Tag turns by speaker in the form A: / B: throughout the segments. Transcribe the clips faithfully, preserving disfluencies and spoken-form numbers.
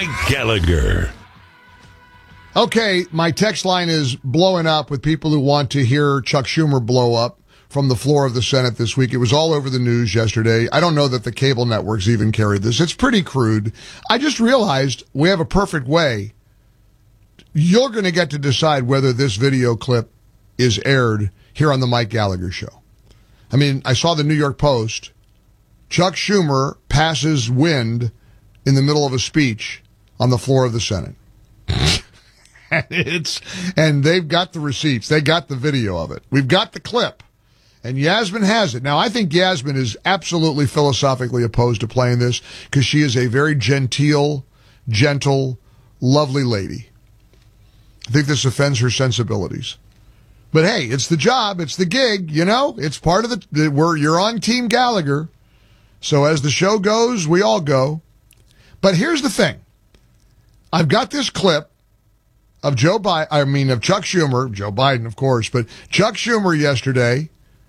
A: Mike Gallagher.
B: Okay, my text line is blowing up with people who want to hear Chuck Schumer blow up from the floor of the Senate this week. It was all over the news yesterday. I don't know that the cable networks even carried this. It's pretty crude. I just realized we have a perfect way. You're going to get to decide whether this video clip is aired here on the Mike Gallagher Show. I mean, I saw the New York Post. Chuck Schumer passes wind in the middle of a speech on the floor of the Senate. and it's and they've got the receipts. They got the video of it. We've got the clip. And Yasmin has it. Now, I think Yasmin is absolutely philosophically opposed to playing this because she is a very genteel, gentle, lovely lady. I think this offends her sensibilities. But hey, it's the job. It's the gig, you know? It's part of the, we're, you're on Team Gallagher. So as the show goes, we all go. But here's the thing. I've got this clip of Joe Biden, I mean, of Chuck Schumer, Joe Biden, of course, but Chuck Schumer yesterday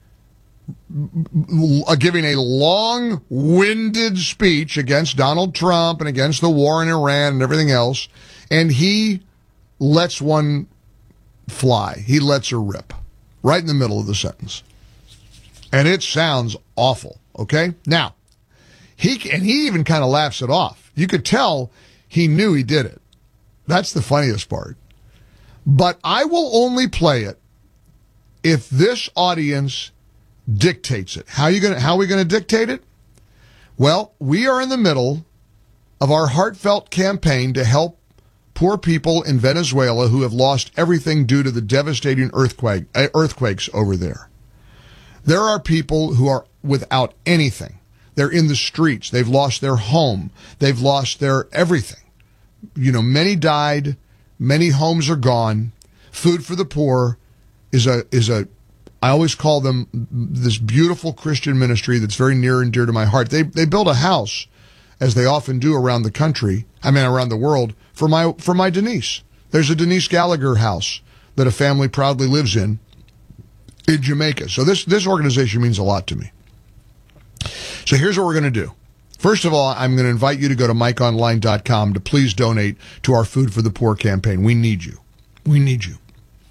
B: giving a long-winded speech against Donald Trump and against the war in Iran and everything else, and he lets one fly. He lets her rip right in the middle of the sentence. And it sounds awful, okay? Now, he and he even kind of laughs it off. You could tell he knew he did it. That's the funniest part. But I will only play it if this audience dictates it. How are you going to, how are we going to dictate it? Well, we are in the middle of our heartfelt campaign to help poor people in Venezuela who have lost everything due to the devastating earthquake, uh, earthquakes over there. There are people who are without anything. They're in the streets. They've lost their home. They've lost their everything. You know, many died. Many homes are gone. Food for the Poor is a, is a, I always call them this beautiful Christian ministry that's very near and dear to my heart. They, they build a house, as they often do around the country, I mean around the world, for my, for my Denise. There's a Denise Gallagher house that a family proudly lives in, in Jamaica. So this, this organization means a lot to me. So here's what we're going to do. First of all, I'm going to invite you to go to mike online dot com to please donate to our Food for the Poor campaign. We need you. We need you.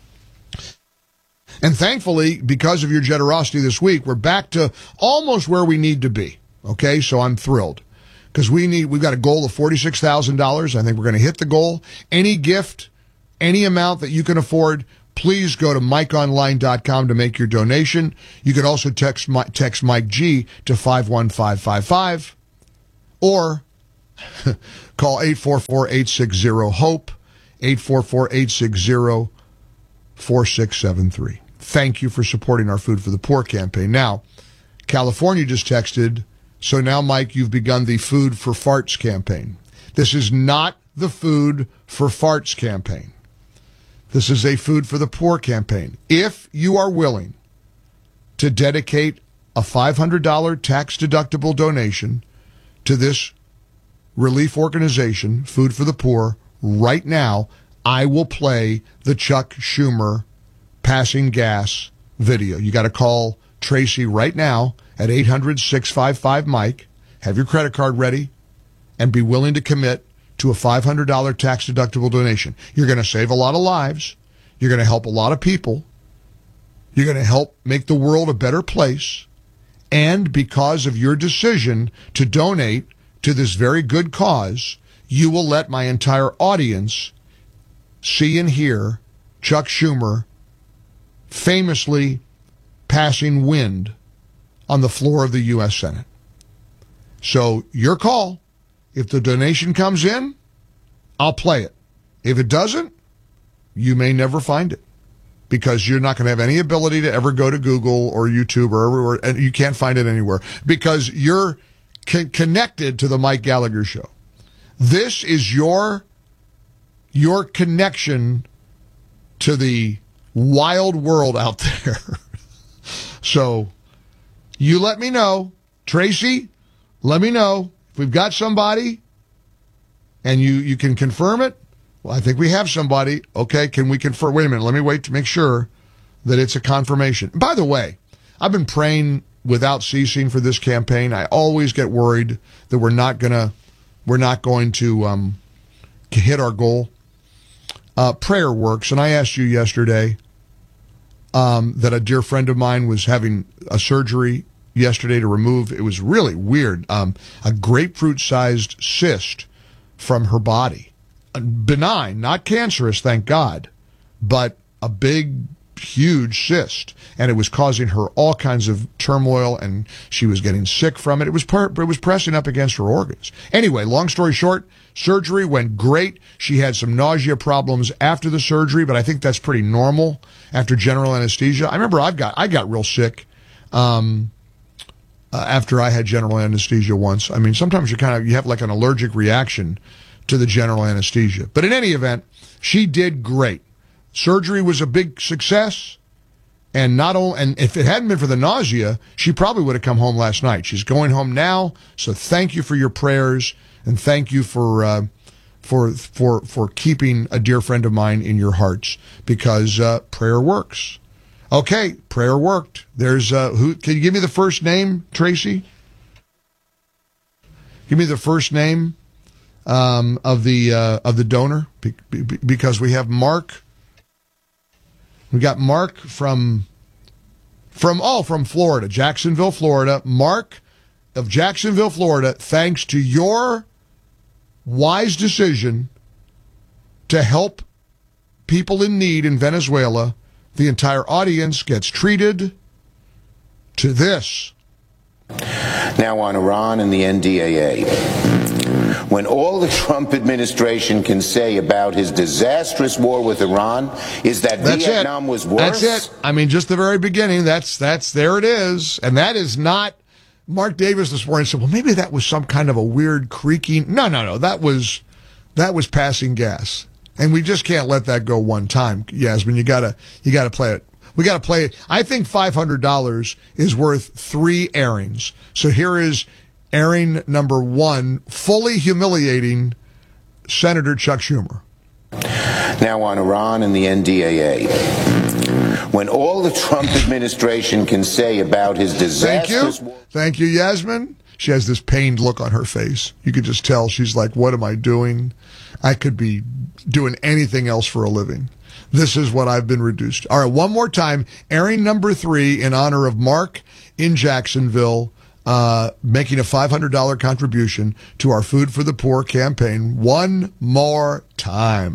B: And thankfully, because of your generosity this week, we're back to almost where we need to be. Okay, so I'm thrilled. Because we need, we've got a goal of forty-six thousand dollars. I think we're going to hit the goal. Any gift, any amount that you can afford, please go to mike online dot com to make your donation. You can also text, text Mike G to five one five five five or call eight four four, eight six zero, HOPE, eight four four, eight six zero, four six seven three. Thank you for supporting our Food for the Poor campaign. Now, California just texted, so now, Mike, you've begun the Food for Farts campaign. This is not the Food for Farts campaign. This is a Food for the Poor campaign. If you are willing to dedicate a five hundred dollars tax-deductible donation to this relief organization, Food for the Poor, right now, I will play the Chuck Schumer passing gas video. You got to call Tracy right now at eight hundred, six five five, Mike. Have your credit card ready and be willing to commit to a five hundred dollars tax-deductible donation. You're going to save a lot of lives. You're going to help a lot of people. You're going to help make the world a better place. And because of your decision to donate to this very good cause, you will let my entire audience see and hear Chuck Schumer famously passing wind on the floor of the U S Senate. So your call. If the donation comes in, I'll play it. If it doesn't, you may never find it because you're not going to have any ability to ever go to Google or YouTube or everywhere, and you can't find it anywhere because you're con- connected to the Mike Gallagher Show. This is your, your connection to the wild world out there. So you let me know. Tracy, let me know. If we've got somebody and you, you can confirm it, well, I think we have somebody. Okay, can we confirm? Wait a minute. Let me wait to make sure that it's a confirmation. By the way, I've been praying without ceasing for this campaign. I always get worried that we're not gonna, we're not going to, um, hit our goal. Uh, prayer works, and I asked you yesterday um, that a dear friend of mine was having a surgery yesterday to remove, it was really weird, um, a grapefruit-sized cyst from her body. Benign, not cancerous, thank God, but a big, huge cyst, and it was causing her all kinds of turmoil, and she was getting sick from it. It was per- it was pressing up against her organs. Anyway, long story short, surgery went great. She had some nausea problems after the surgery, but I think that's pretty normal after general anesthesia. I remember I've got I got real sick um, uh, after I had general anesthesia once. I mean, sometimes you kind of you have like an allergic reaction to the general anesthesia. But in any event, she did great. Surgery was a big success, and not only, and if it hadn't been for the nausea, she probably would have come home last night. She's going home now, so thank you for your prayers, and thank you for uh, for for for keeping a dear friend of mine in your hearts, because uh, prayer works. Okay, prayer worked. There's uh, who? Can you give me the first name, Tracy? Give me the first name um, of the uh, of the donor, be, be, because we have Mark. We got Mark from, from, oh, from Florida, Jacksonville, Florida. Mark of Jacksonville, Florida, thanks to your wise decision to help people in need in Venezuela, the entire audience gets treated to this.
A: Now on Iran and the N D A A. When all the Trump administration can say about his disastrous war with Iran is that
B: that's
A: Vietnam
B: it.
A: was worse.
B: That's it. I mean, just the very beginning. That's that's there it is, and that is not. Mark Davis this morning said, "Well, maybe that was some kind of a weird creaking." No, no, no. That was that was passing gas, and we just can't let that go one time. Yasmin, you gotta you gotta play it. We gotta play it. I think five hundred dollars is worth three airings. So here is airing number one, fully humiliating Senator Chuck Schumer.
A: Now on Iran and the N D A A. When all the Trump administration can say about his disastrous...
B: Thank you. Thank you, Yasmin. She has this pained look on her face. You could just tell she's like, what am I doing? I could be doing anything else for a living. This is what I've been reduced. All right, one more time. Airing number three in honor of Mark in Jacksonville, uh, making a five hundred dollars contribution to our Food for the Poor campaign. One more time.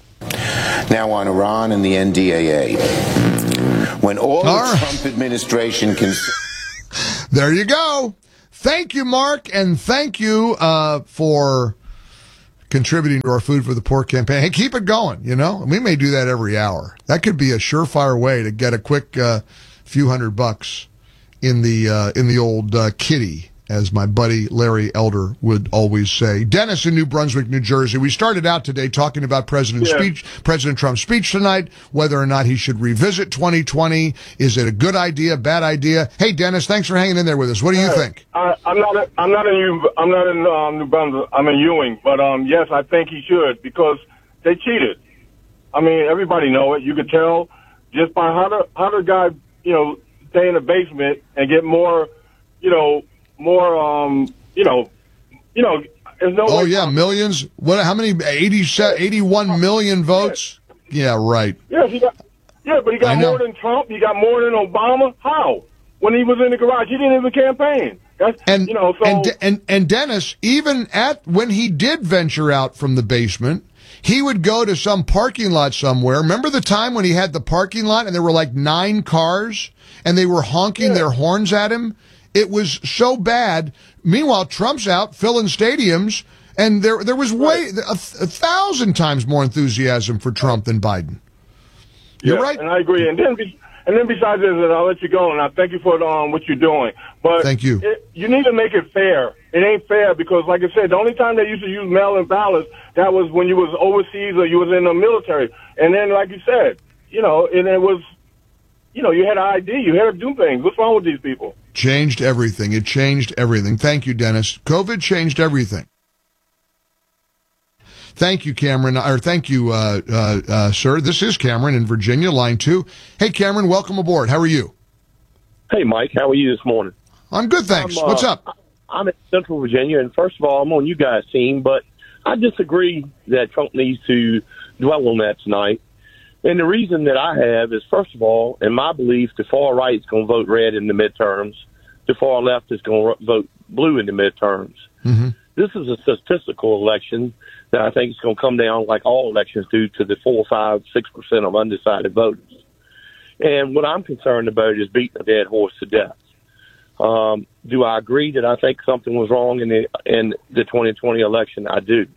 A: Now on Iran and the N D A A. When all, all the right. Trump administration can...
B: There you go. Thank you, Mark, and thank you uh, for contributing to our Food for the Poor campaign. Hey, keep it going, you know? We may do that every hour. That could be a surefire way to get a quick uh, few hundred bucks in the uh, in the old uh, kitty, as my buddy Larry Elder would always say. Dennis in New Brunswick, New Jersey. We started out today talking about President
C: yeah.
B: speech, President Trump's speech tonight, whether or not he should revisit twenty twenty. Is it a good idea, bad idea? Hey, Dennis, thanks for hanging in there with us. What do you
C: hey,
B: think?
C: I, I'm not. A, I'm not in. New, I'm not in um, New Brunswick. I'm in Ewing. But um, yes, I think he should, because they cheated. I mean, everybody know it. You could tell just by how the how the guy, you know, stay in the basement and get more, you know. More, um, you know, you know, there's no.
B: Oh
C: way
B: yeah, millions. What? How many? eighty, eighty-one million votes. Yeah, right.
C: Yeah, he got. Yeah, but he got more than Trump. He got more than Obama. How? When he was in the garage, he didn't even campaign. That's,
B: and
C: you know, so
B: and, and and Dennis, even at when he did venture out from the basement, he would go to some parking lot somewhere. Remember the time when he had the parking lot and there were like nine cars and they were honking
C: yeah.
B: their horns at him? It was so bad. Meanwhile, Trump's out filling stadiums, and there there was way a, a thousand times more enthusiasm for Trump than Biden. You're
C: yeah,
B: right,
C: and I agree. And then, and then besides this, and I'll let you go, and I thank you for um, what you're doing. But
B: thank you.
C: It, you need to make it fair. It ain't fair because, like I said, the only time they used to use mail-in ballots, that was when you was overseas or you was in the military. And then, like you said, you know, and it was, you know, you had an I D, you had to do things. What's wrong with these people?
B: Changed everything. It changed everything. Thank you, Dennis. COVID changed everything. Thank you, Cameron. Or thank you, uh, uh, uh, sir. This is Cameron in Virginia, line two. Hey, Cameron, welcome aboard. How are you?
D: Hey, Mike. How are you this morning?
B: I'm good, thanks.
D: I'm, uh,
B: What's up?
D: I'm in Central Virginia, and first of all, I'm on you guys' team, but I disagree that Trump needs to dwell on that tonight. And the reason that I have is, first of all, in my belief, the far right is going to vote red in the midterms. The far left is going to vote blue in the midterms. Mm-hmm. This is a statistical election that I think is going to come down, like all elections do, to the four, five, six percent of undecided voters. And what I'm concerned about is beating a dead horse to death. Um, do I agree that I think something was wrong in the in the twenty twenty election? I do.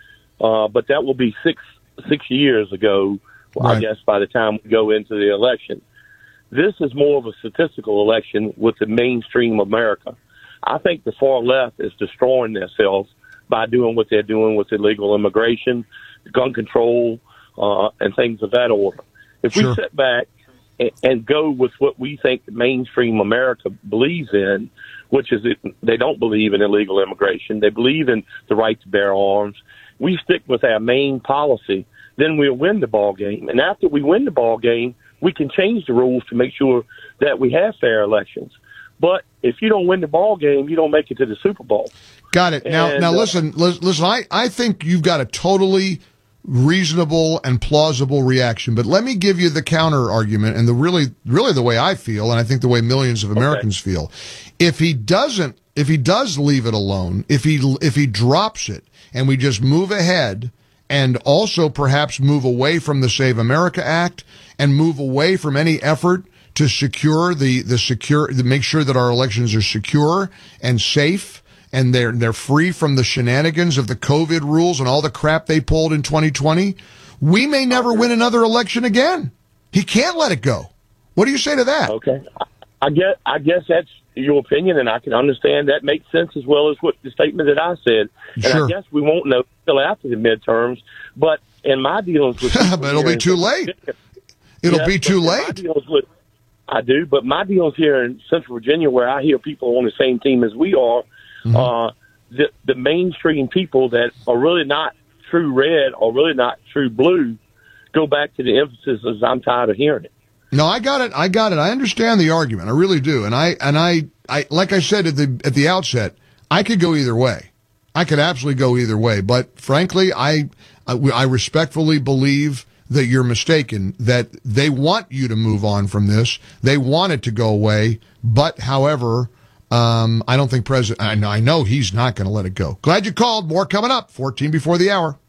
D: Uh, but that will be six six years ago, right. I guess, by the time we go into the election. This is more of a statistical election with the mainstream America. I think the far left is destroying themselves by doing what they're doing with illegal immigration, gun control, uh, and things of that order. If sure. we sit back and, and go with what we think the mainstream America believes in, which is it, they don't believe in illegal immigration, they believe in the right to bear arms, we stick with our main policy, then we'll win the ball game. And after we win the ball game, we can change the rules to make sure that we have fair elections. But if you don't win the ball game, you don't make it to the Super Bowl.
B: Got it. Now, and, now uh, listen, listen. I, I think you've got a totally reasonable and plausible reaction. But let me give you the counter argument, and the really, really the way I feel, and I think the way millions of Americans okay. feel. If he doesn't, if he does leave it alone, if he if he drops it, and we just move ahead, and also perhaps move away from the Save America Act, and move away from any effort to secure the, the secure, to make sure that our elections are secure and safe and they're, they're free from the shenanigans of the COVID rules and all the crap they pulled in twenty twenty, we may never win another election again. He can't let it go. What do you say to that?
D: Okay. I guess, I guess that's your opinion, and I can understand that makes sense as well as what the statement that I said. And
B: sure.
D: I guess we won't know until after the midterms, but in my dealings with
B: but it'll be too late. It'll
D: yes,
B: be too late.
D: With, I do, but my deals here in Central Virginia, where I hear people on the same team as we are, mm-hmm. uh, the, the mainstream people that are really not true red or really not true blue go back to the emphasis as I'm tired of hearing it.
B: No, I got it. I got it. I understand the argument. I really do. And I, and I, I, like I said at the, at the outset, I could go either way. I could absolutely go either way. But frankly, I, I, I respectfully believe that you're mistaken, that they want you to move on from this. They want it to go away. But however, um, I don't think President, I know, I know he's not going to let it go. Glad you called. More coming up. fourteen before the hour.